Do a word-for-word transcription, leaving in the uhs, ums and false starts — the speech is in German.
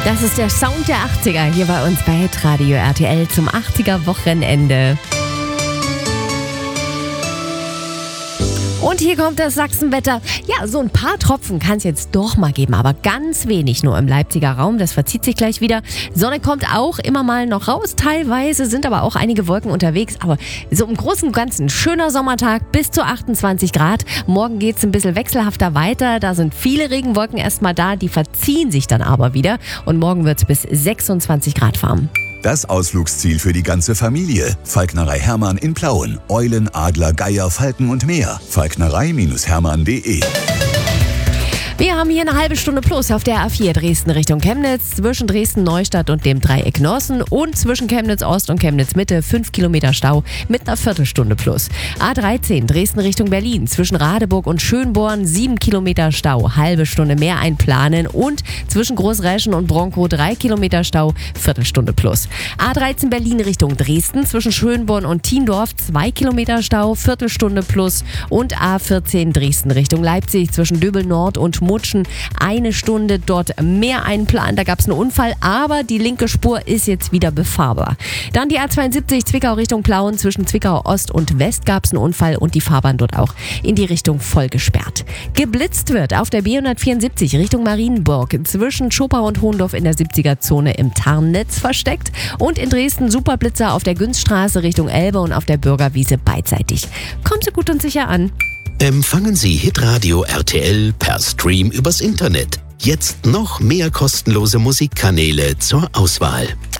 Das ist der Sound der achtziger hier bei uns bei Hitradio R T L zum achtziger-Wochenende. Und hier kommt das Sachsenwetter. Ja, so ein paar Tropfen kann es jetzt doch mal geben, aber ganz wenig nur im Leipziger Raum. Das verzieht sich gleich wieder. Sonne kommt auch immer mal noch raus. Teilweise sind aber auch einige Wolken unterwegs. Aber so im Großen und Ganzen schöner Sommertag bis zu achtundzwanzig Grad. Morgen geht es ein bisschen wechselhafter weiter. Da sind viele Regenwolken erstmal da. Die verziehen sich dann aber wieder. Und morgen wird es bis sechsundzwanzig Grad warm. Das Ausflugsziel für die ganze Familie. Falknerei Hermann in Plauen. Eulen, Adler, Geier, Falken und mehr. falknerei Hermann punkt de. Wir haben hier eine halbe Stunde plus auf der A vier Dresden Richtung Chemnitz, zwischen Dresden-Neustadt und dem Dreieck Norsen und zwischen Chemnitz-Ost und Chemnitz-Mitte fünf Kilometer Stau mit einer Viertelstunde plus. A dreizehn Dresden Richtung Berlin, zwischen Radeburg und Schönborn sieben Kilometer Stau, halbe Stunde mehr einplanen und zwischen Großräschen und Bronkow drei Kilometer Stau, Viertelstunde plus. A dreizehn Berlin Richtung Dresden, zwischen Schönborn und Thiendorf zwei Kilometer Stau, Viertelstunde plus und A vierzehn Dresden Richtung Leipzig, zwischen Döbel Nord und Mutschen eine Stunde dort mehr einplanen. Da gab es einen Unfall, aber die linke Spur ist jetzt wieder befahrbar. Dann die A zweiundsiebzig Zwickau Richtung Plauen, zwischen Zwickau Ost und West gab es einen Unfall und die Fahrbahn dort auch in die Richtung voll gesperrt. Geblitzt wird auf der B hundertvierundsiebzig Richtung Marienburg, zwischen Schopau und Hohendorf in der siebziger-Zone im Tarnnetz versteckt und in Dresden Superblitzer auf der Günzstraße Richtung Elbe und auf der Bürgerwiese beidseitig. Kommen Sie gut und sicher an. Empfangen Sie Hitradio R T L per Stream übers Internet. Jetzt noch mehr kostenlose Musikkanäle zur Auswahl.